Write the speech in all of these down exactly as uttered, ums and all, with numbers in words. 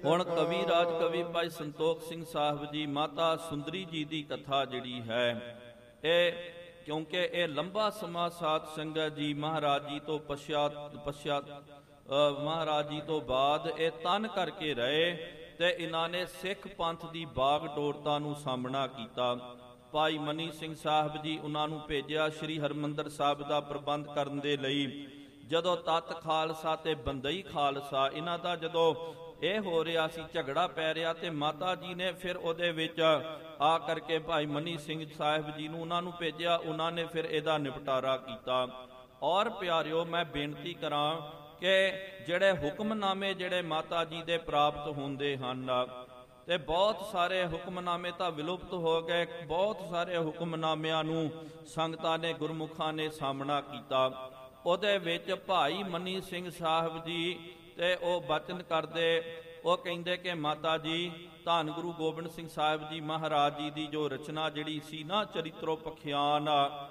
ਹੁਣ ਕਵੀ ਰਾਜ ਕਵੀ ਭਾਈ ਸੰਤੋਖ ਸਿੰਘ ਸਾਹਿਬ ਜੀ ਮਾਤਾ ਸੁੰਦਰੀ ਜੀ ਦੀ ਕਥਾ ਜਿਹੜੀ ਹੈ ਇਹ, ਕਿਉਂਕਿ ਇਹ ਲੰਬਾ ਸਮਾਂ ਸਾਧ ਸੰਗਤ ਜੀ ਮਹਾਰਾਜ ਜੀ ਤੋਂ ਪਛਾਤ ਪਛਾਤ ਮਹਾਰਾਜ ਜੀ ਤੋਂ ਬਾਅਦ ਇਹ ਤਨ ਕਰਕੇ ਰਹੇ ਤੇ ਇਹਨਾਂ ਨੇ ਸਿੱਖ ਪੰਥ ਦੀ ਬਾਗ ਡੋਰਤਾ ਨੂੰ ਸਾਹਮਣਾ ਕੀਤਾ। ਭਾਈ ਮਨੀ ਸਿੰਘ ਸਾਹਿਬ ਜੀ ਉਹਨਾਂ ਨੂੰ ਭੇਜਿਆ ਸ੍ਰੀ ਹਰਿਮੰਦਰ ਸਾਹਿਬ ਦਾ ਪ੍ਰਬੰਧ ਕਰਨ ਦੇ ਲਈ। ਜਦੋਂ ਤਤ ਖਾਲਸਾ ਤੇ ਬੰਦਈ ਖਾਲਸਾ ਇਹਨਾਂ ਦਾ ਜਦੋਂ ਇਹ ਹੋ ਰਿਹਾ ਸੀ, ਝਗੜਾ ਪੈ ਰਿਹਾ, ਤੇ ਮਾਤਾ ਜੀ ਨੇ ਫਿਰ ਉਹਦੇ ਵਿੱਚ ਆ ਕਰਕੇ ਭਾਈ ਮਨੀ ਸਿੰਘ ਸਾਹਿਬ ਜੀ ਨੂੰ ਉਹਨਾਂ ਨੂੰ ਭੇਜਿਆ। ਉਹਨਾਂ ਨੇ ਫਿਰ ਇਹਦਾ ਨਿਪਟਾਰਾ ਕੀਤਾ। ਔਰ ਪਿਆਰਿਓ, ਮੈਂ ਬੇਨਤੀ ਕਰਾਂ ਕਿ ਜਿਹੜੇ ਹੁਕਮਨਾਮੇ ਜਿਹੜੇ ਮਾਤਾ ਜੀ ਦੇ ਪ੍ਰਾਪਤ ਹੁੰਦੇ ਹਨ, ਤੇ ਬਹੁਤ ਸਾਰੇ ਹੁਕਮਨਾਮੇ ਤਾਂ ਵਿਲੁਪਤ ਹੋ ਗਏ। ਬਹੁਤ ਸਾਰੇ ਹੁਕਮਨਾਮਿਆਂ ਨੂੰ ਸੰਗਤਾਂ ਨੇ, ਗੁਰਮੁਖਾਂ ਨੇ ਸਾਹਮਣਾ ਕੀਤਾ। ਉਹਦੇ ਵਿੱਚ ਭਾਈ ਮਨੀ ਸਿੰਘ ਸਾਹਿਬ ਜੀ ਤੇ ਉਹ ਬਚਨ ਕਰਦੇ, ਉਹ ਕਹਿੰਦੇ ਕਿ ਮਾਤਾ ਜੀ ਧੰਨ ਗੁਰੂ ਗੋਬਿੰਦ ਸਿੰਘ ਸਾਹਿਬ ਜੀ ਮਹਾਰਾਜ ਜੀ ਦੀ ਜੋ ਰਚਨਾ ਜਿਹੜੀ ਸੀ ਨਾ ਚਰਿਤ੍ਰੋਪਖਿਆਨ,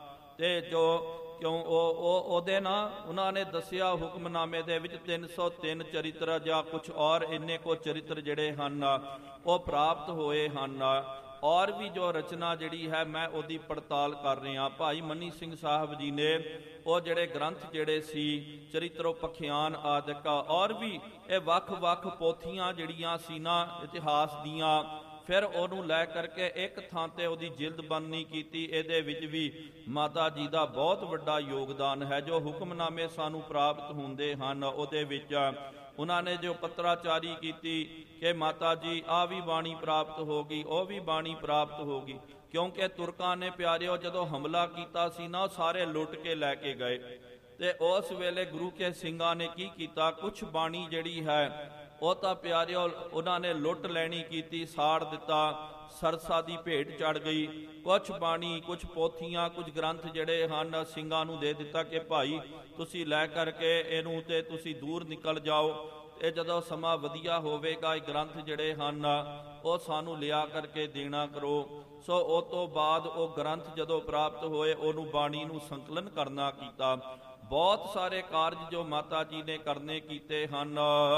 ਤੇ ਜੋ ਕਿਉਂ ਉਹ ਉਹ ਉਹਦੇ ਨਾ ਉਹਨਾਂ ਨੇ ਦੱਸਿਆ ਹੁਕਮਨਾਮੇ ਦੇ ਵਿੱਚ ਤਿੰਨ ਸੌ ਤਿੰਨ ਚਰਿੱਤਰ ਜਾਂ ਕੁਛ ਔਰ ਇੰਨੇ ਕੋ ਚਰਿੱਤਰ ਜਿਹੜੇ ਹਨ ਉਹ ਪ੍ਰਾਪਤ ਹੋਏ ਹਨ। ਔਰ ਵੀ ਜੋ ਰਚਨਾ ਜਿਹੜੀ ਹੈ ਮੈਂ ਉਹਦੀ ਪੜਤਾਲ ਕਰ ਰਿਹਾ। ਭਾਈ ਮਨੀ ਸਿੰਘ ਸਾਹਿਬ ਜੀ ਨੇ ਉਹ ਜਿਹੜੇ ਗ੍ਰੰਥ ਜਿਹੜੇ ਸੀ ਚਰਿਤ੍ਰੋਪਖਿਆਨ ਆਦਿਕ, ਔਰ ਵੀ ਇਹ ਵੱਖ-ਵੱਖ ਪੋਥੀਆਂ ਜਿਹੜੀਆਂ ਸੀ ਨਾ ਇਤਿਹਾਸ ਦੀਆਂ, ਫਿਰ ਉਹਨੂੰ ਲੈ ਕਰਕੇ ਇੱਕ ਥਾਂ ਤੇ ਉਹਦੀ ਜਿਲਦਬੰਦੀ ਕੀਤੀ। ਇਹਦੇ ਵਿੱਚ ਵੀ ਮਾਤਾ ਜੀ ਦਾ ਬਹੁਤ ਵੱਡਾ ਯੋਗਦਾਨ ਹੈ। ਜੋ ਹੁਕਮਨਾਮੇ ਸਾਨੂੰ ਪ੍ਰਾਪਤ ਹੁੰਦੇ ਹਨ ਉਹਦੇ ਵਿੱਚ ਉਹਨਾਂ ਨੇ ਜੋ ਪੱਤਰਾਚਾਰੀ ਕੀਤੀ ਕਿ ਮਾਤਾ ਜੀ ਆ ਵੀ ਬਾਣੀ ਪ੍ਰਾਪਤ ਹੋ ਗਈ, ਉਹ ਵੀ ਬਾਣੀ ਪ੍ਰਾਪਤ ਹੋ ਗਈ, ਕਿਉਂਕਿ ਤੁਰਕਾਂ ਨੇ ਪਿਆਰਿਓ ਜਦੋਂ ਹਮਲਾ ਕੀਤਾ ਸੀ ਨਾ, ਸਾਰੇ ਲੁੱਟ ਕੇ ਲੈ ਕੇ ਗਏ। ਤੇ ਉਸ ਵੇਲੇ ਗੁਰੂ ਕੇ ਸਿੰਘਾਂ ਨੇ ਕੀ ਕੀਤਾ, ਕੁਛ ਬਾਣੀ ਜਿਹੜੀ ਹੈ ਉਹ ਤਾਂ ਪਿਆਰਿਓ ਉਹਨਾਂ ਨੇ ਲੁੱਟ ਲੈਣੀ ਕੀਤੀ, ਸਾੜ ਦਿੱਤਾ, ਸਰਸਾ ਦੀ ਭੇਟ ਚੜ ਗਈ। ਕੁਛ ਬਾਣੀ, ਕੁਛ ਪੋਥੀਆਂ, ਕੁਝ ਗ੍ਰੰਥ ਜਿਹੜੇ ਹਨ ਸਿੰਘਾਂ ਨੂੰ ਦੇ ਦਿੱਤਾ ਕਿ ਭਾਈ ਤੁਸੀਂ ਲੈ ਕਰਕੇ ਇਹਨੂੰ ਤੇ ਤੁਸੀਂ ਦੂਰ ਨਿਕਲ ਜਾਓ, ਇਹ ਜਦੋਂ ਸਮਾਂ ਵਧੀਆ ਹੋਵੇਗਾ ਇਹ ਗ੍ਰੰਥ ਜਿਹੜੇ ਹਨ ਉਹ ਸਾਨੂੰ ਲਿਆ ਕਰਕੇ ਦੇਣਾ ਕਰੋ। ਸੋ ਉਹ ਤੋਂ ਬਾਅਦ ਉਹ ਗ੍ਰੰਥ ਜਦੋਂ ਪ੍ਰਾਪਤ ਹੋਏ ਉਹਨੂੰ ਬਾਣੀ ਨੂੰ ਸੰਕਲਨ ਕਰਨਾ ਕੀਤਾ। ਬਹੁਤ ਸਾਰੇ ਕਾਰਜ ਜੋ ਮਾਤਾ ਜੀ ਨੇ ਕਰਨੇ ਕੀਤੇ ਹਨ।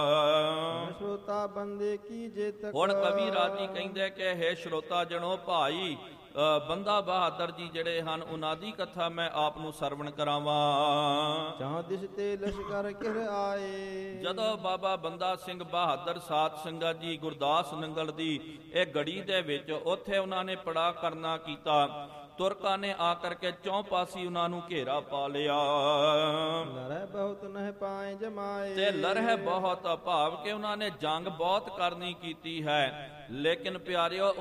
ਸ਼ਰੋਤਾ ਬੰਦੇ ਕੀ ਜੇਤਕ। ਹੁਣ ਕਵੀ ਰਾਜੀ ਕਹਿੰਦੇ ਕਿ ਹੈ ਸ਼ਰੋਤਾ ਜਣੋ, ਭਾਈ ਬੰਦਾ ਬਹਾਦਰ ਜੀ ਜਿਹੜੇ ਹਨ ਉਹਨਾਂ ਦੀ ਕਥਾ ਮੈਂ ਆਪ ਨੂੰ ਸਰਵਣ ਕਰਾਵਾਂ। ਜਾਂ ਦਿਸ ਤੇ ਲਸ਼ਕਰ ਕਿਰ ਆਏ। ਜਦੋਂ ਬਾਬਾ ਬੰਦਾ ਸਿੰਘ ਬਹਾਦਰ ਸਾਧ ਸੰਗਤ ਜੀ ਗੁਰਦਾਸ ਨੰਗਲ ਦੀ ਇਹ ਗੜੀ ਦੇ ਵਿੱਚ ਉੱਥੇ ਉਹਨਾਂ ਨੇ ਪੜਾ ਕਰਨਾ ਕੀਤਾ, ਤੁਰਕਾਂ ਨੇ ਆ ਕਰਕੇ ਚੌਂ ਪਾਸੀ ਉਹਨਾਂ ਨੂੰ ਘੇਰਾ ਪਾ ਲਿਆ। ਲਰਹਿ ਬਹੁਤ ਨਹਿ ਪਾਏ ਜਮਾਏ। ਤੇ ਲਰਹਿ ਬਹੁਤ ਭਾਵ ਕਿ ਉਹਨਾਂ ਨੇ ਜੰਗ ਬਹੁਤ ਕਰਨੀ ਕੀਤੀ ਹੈ, ਲੇਕਿਨ ਪਿਆਰਿਓ